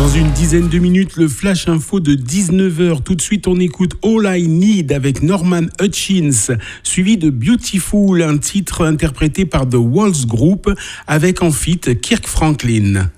Dans une dizaine de minutes, le flash info de 19h. Tout de suite, on écoute All I Need avec Norman Hutchins, suivi de Beautiful, un titre interprété par The Walls Group avec en feat Kirk Franklin.